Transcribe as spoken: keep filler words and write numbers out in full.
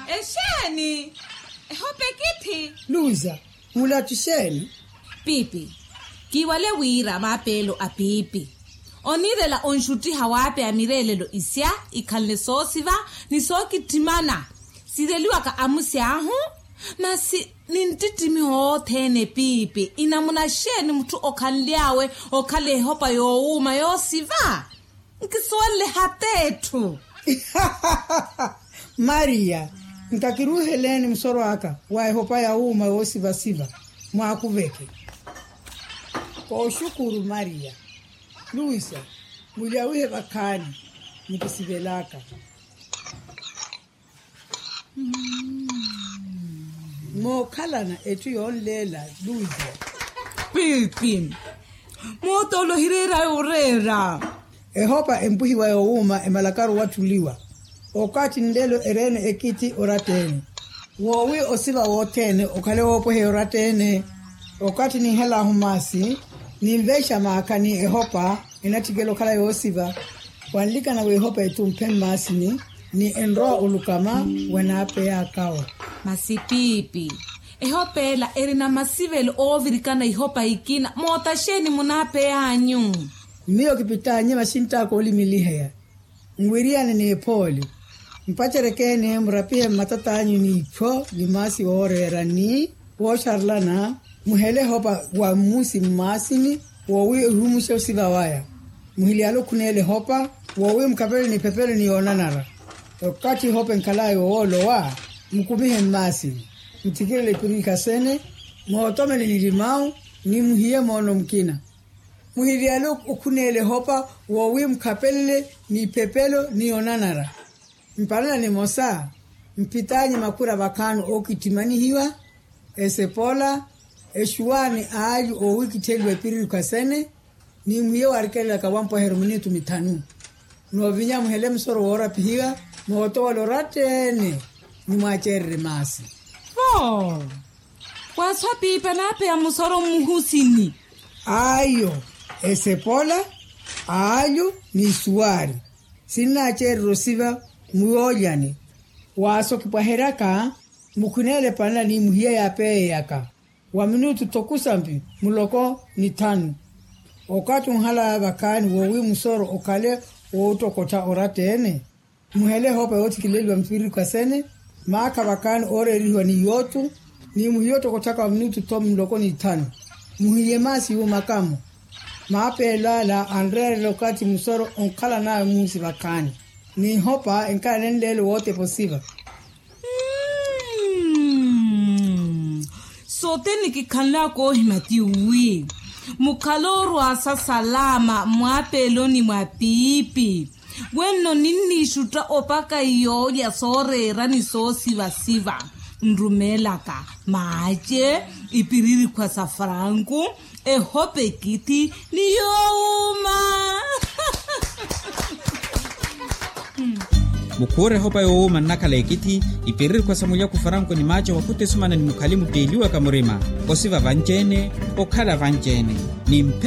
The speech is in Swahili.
Esheni. Ehope kithi. Luza, mula tusheni. Pipi. Kiwale wira mapelo a pipi. Onirela onshuti hawape amirelelo isya ikalne sosiva ni soki timana. Sideliwa ka amusi ahu. Masi nintitimi hothene pipi. Inamuna sheni mtu okanliawe okale hopa yo uma yo siva. Nkiswale hatetu. Maria, ntakiruheleni msoro aka. Wae hopa ya uma yo siva siva. Mwakuveke. Kwa shukuru Maria. Luisa, mulia uhe bakani. Nikisibelaka. Mm. Mo kalana etu yon lela, Luisa. Pipi. Mo tolo hirera urera. Ehopa empuhi wa youma emalakaru watuliwa. Okati ndelo erene ekiti oratene. Wowi osiva wotene okale wopo he oratene. Okati ni hela humasi. Ni mvesha maakani ehopa enatigelo kala yosiva. Wanlika na wehopa etu mpen masini. Ni enroa ulukama wenape ya kawa. Masipipi. Ehopela erina masivelo ovirikana ihopa ikina. Mota sheni munape ya anyu. Miyo kipita nye masinta koli milihea. Ngwiriane ni poli. Mpacherekene mrapie matata anyu ni ipo. Limasi orera ni. Washarlana. Muhele hopa wa musi masini. Wawi humusha usiva waya. Muhili alo kunele hopa. Wawi mkapele ni pepele ni onanara. Wakati hopa nkalaye wolo wa. Mkubihe masini. Mtikile kurika sene. Mwaotome ni limau. Ni muhiye mono mkina. Muhili alo kunele hopa. Wawi mkapele ni pepelo ni onanara. Mpalana ni mosa. Mpitanye makura bakanu okitimani hiwa. Esepola. Eshuani aaju o wiki telwe piri kasene ni muye warikela ka wampo herumini tumitanu no vinya muhele msoro wora pihiga mo to loratene ni mwacherre masi oh kwa sapi panape ya msoro muhusini ayo esepola aaju ni suari sina cherre rosiva muojani waso kipaheraka mukunele pana ni muhiya ya pe yaka wa minutu tokusambi muloko ni tanu okati unhala bakani wowi musoro okale wotokota oratene muhele hopa yoti kilelwa mpiri kwa sene maka bakani ore riwa ni yotu ni muhiyoto kotaka wa minutu tom muloko ni tanu muhiye masi yu makamu maapela la andre lokati musoro onkala na musi bakani ni hopa enkala nendele wote posiva. Sote nikikanla ko himati uwi. Mukaloru asa salama mwapelo ni mwapipi. Weno nini shuta opaka iyo ya sore rani so siva siva. Nrumelaka maache ipiriri kwa safrangu. E hope kiti ni youma. Mukure hopa yo manaka lekiti ipiriri kwa samulia kufaranko ni macho wakute sumana ni mukalimu teliwa kamurima osiva vanjene okala vanjene ni mpe